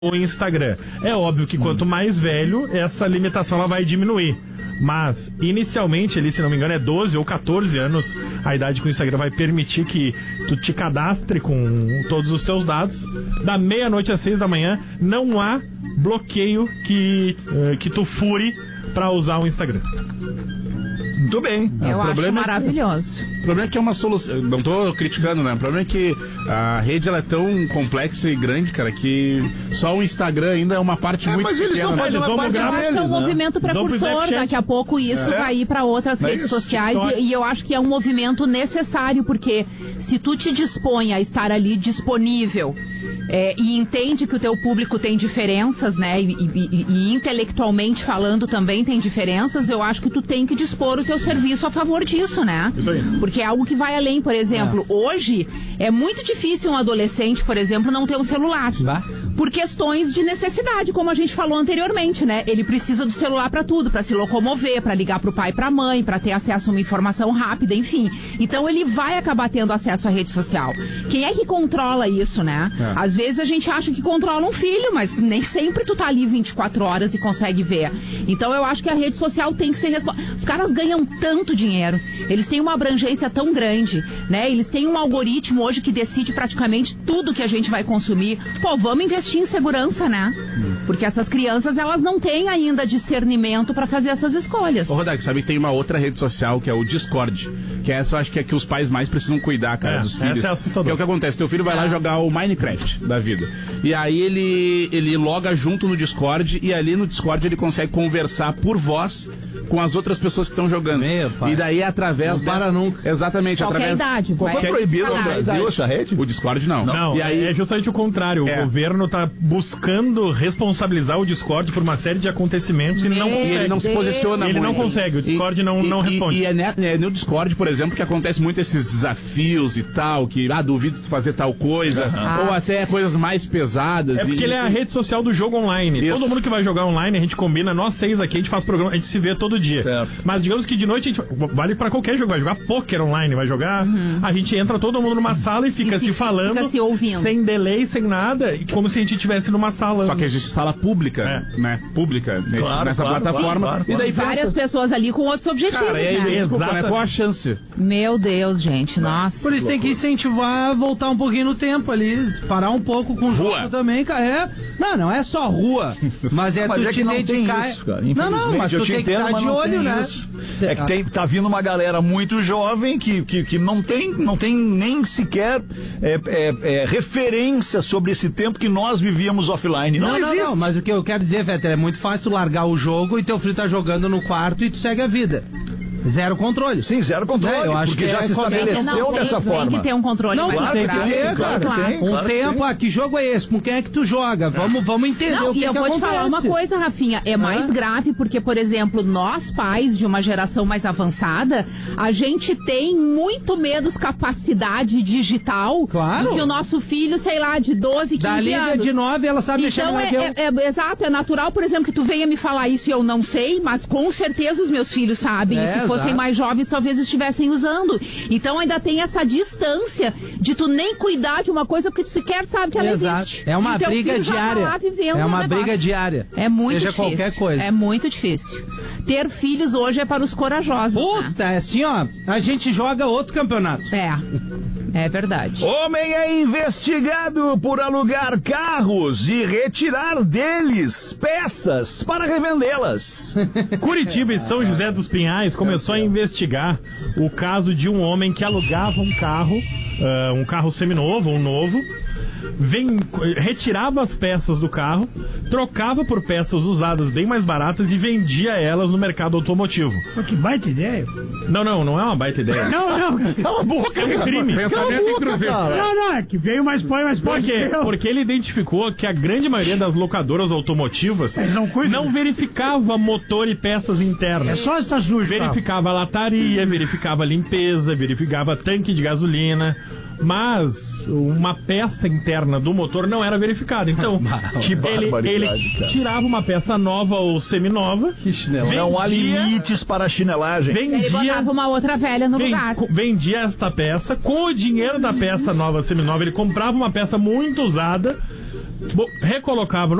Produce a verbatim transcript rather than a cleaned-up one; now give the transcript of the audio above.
o Instagram. É óbvio que quanto mais velho, essa limitação ela vai diminuir. Mas, inicialmente, ali, se não me engano, é doze ou quatorze anos a idade que o Instagram vai permitir que tu te cadastre com todos os teus dados. Da meia-noite às seis da manhã, não há bloqueio que, uh, que tu fure pra usar o Instagram. Muito bem. Eu o acho problema maravilhoso. É, o problema é que é uma solução. Não tô criticando, né? O problema é que a rede ela é tão complexa e grande, cara, que só o Instagram ainda é uma parte É, muito mas eles pequena. não fazem né? uma parte Eu acho que é um deles, né? movimento precursor. Daqui a pouco isso É. vai ir para outras Não é redes isso? sociais e, e eu acho que é um movimento necessário, porque se tu te dispõe a estar ali disponível é, e entende que o teu público tem diferenças, né, e, e- e intelectualmente falando também tem diferenças, eu acho que tu tem que dispor o teu serviço a favor disso, né? Isso aí. Porque é algo que vai além, por exemplo, hoje é muito difícil um adolescente, por exemplo, não ter um celular. Bah. Por questões de necessidade, como a gente falou anteriormente, né? Ele precisa do celular pra tudo, pra se locomover, pra ligar pro pai e pra mãe, pra ter acesso a uma informação rápida, enfim. Então ele vai acabar tendo acesso à rede social. Quem é que controla isso, né? É. Às vezes a gente acha que controla um filho, mas nem sempre tu tá ali vinte e quatro horas e consegue ver. Então eu acho que a rede social tem que ser responsável. Os caras ganham tanto dinheiro, eles têm uma abrangência tão grande, né? Eles têm um algoritmo hoje que decide praticamente tudo que a gente vai consumir. Pô, vamos investir em segurança, né? Porque essas crianças, elas não têm ainda discernimento pra fazer essas escolhas. Ô, Rodak, sabe que tem uma outra rede social que é o Discord. Que essa eu acho que é que os pais mais precisam cuidar, cara, É, dos essa filhos. é assustadora. Que é o que acontece, teu filho vai lá jogar o Minecraft da vida. E aí ele, ele loga junto no Discord e ali no Discord ele consegue conversar por voz com as outras pessoas que estão jogando. Meu pai. E daí é através Não para dessa... nunca. Exatamente, Qualquer através... idade. vai Foi proibido no escalar. Brasil essa rede? O Discord não. Não, E aí... é justamente o contrário. É. O governo tá buscando responsabilizar o Discord por uma série de acontecimentos e Meu não E consegue. ele não se posiciona Ele muito. não consegue, o Discord E- não- e- não e- responde. E é, ne- é no Discord, por exemplo, que acontece muito esses desafios e tal, que, ah, duvido tu fazer tal coisa, ou até coisas mais pesadas. É porque e, ele é a rede social do jogo online. Isso. Todo mundo que vai jogar online, a gente combina, nós seis aqui, a gente faz programa, a gente se vê todo dia. Certo. Mas digamos que de noite a gente vale pra qualquer jogo, vai jogar poker online, vai jogar, a gente entra todo mundo numa sala e fica E se, se- falando, fica se ouvindo. sem delay, sem nada, e como se a gente estivesse numa sala. Só que existe sala pública, É. né? Pública, nesse- Claro, nessa claro, plataforma. claro, claro, E daí Várias pensa, pessoas ali com outros objetivos, cara, é, né? desculpa, né? Exata- Qual a chance? Meu Deus, gente, nossa. Por isso tem que incentivar a voltar um pouquinho no tempo ali, parar um pouco com o jogo Rua. também, cara. É, não, não é só rua, mas é Mas tu é te que não tem dedicar. isso, cara. Não, não, mas eu tu te tem que entendo, estar mas de não olho, tem né? isso. É que tem, tá vindo uma galera muito jovem que, que, que não, tem, não tem nem sequer é, é, é, referência sobre esse tempo que nós vivíamos offline. Não, Não, não, existe. não, mas o que eu quero dizer, Fetter, é muito fácil tu largar o jogo e teu filho tá jogando no quarto e tu segue a vida. Zero controle. Sim, zero controle, É, eu acho porque que já é se começo. estabeleceu Não, tem- dessa tem forma. que ter um controle Não, mais claro que bravo, tem, claro que exato. tem. Um Claro que tempo, tem. ah, que jogo é esse? Com quem é que tu joga? Vamos, vamos entender Não, o que e eu que vou acontece. te falar uma coisa, Rafinha, é mais grave porque, por exemplo, nós pais de uma geração mais avançada, a gente tem muito menos capacidade digital Claro. do que o nosso filho, sei lá, de doze, quinze Da liga anos. de nove, ela sabe mexer Então, melhor que eu. é, é- é- exato, é natural, por exemplo, que tu venha me falar isso e eu não sei, mas com certeza os meus filhos sabem. É, e se fossem exato. mais jovens, talvez estivessem usando. Então ainda tem essa distância de tu nem cuidar de uma coisa porque tu sequer sabe que ela Exato. existe. É uma E teu briga filho já tá diária. lá vivendo É o uma negócio. briga diária. É muito Seja difícil. qualquer coisa. É muito difícil. Ter filhos hoje é para os corajosos. né? Puta, é assim, ó, a gente joga outro campeonato. É. É verdade. Homem é investigado por alugar carros e retirar deles peças para revendê-las. Curitiba e São José dos Pinhais começou a investigar o caso de um homem que alugava um carro, ah, um carro seminovo, um novo, vem, retirava as peças do carro, trocava por peças usadas bem mais baratas e vendia elas no mercado automotivo. Que baita ideia. Não, não, não é uma baita ideia. Não, não. Cala a boca, É um crime. Pensamento inclusive. Não, não, é que veio mais põe, mais põe. Por quê? Porque ele identificou que a grande maioria das locadoras automotivas Eles não cuidam. não verificava motor e peças É internas. só estar sujo. Verificava lataria, verificava limpeza, verificava tanque de gasolina, mas uma peça interna do motor não era verificada. Então, Que ele, barbaridade, ele cara. tirava uma peça nova ou seminova, Que chinelo. Não há vendia, limites para a chinelagem. Ele vendia, botava uma outra velha no ven- lugar. co- vendia esta peça, com o dinheiro da peça nova seminova, ele comprava uma peça muito usada, bo- recolocava